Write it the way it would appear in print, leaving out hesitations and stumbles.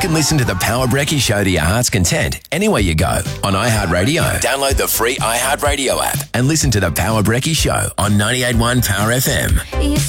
can listen to the Power Brekkie Show to your heart's content anywhere you go on iHeartRadio. Download the free iHeartRadio app and listen to the Power Brekkie Show on 98.1 Power FM.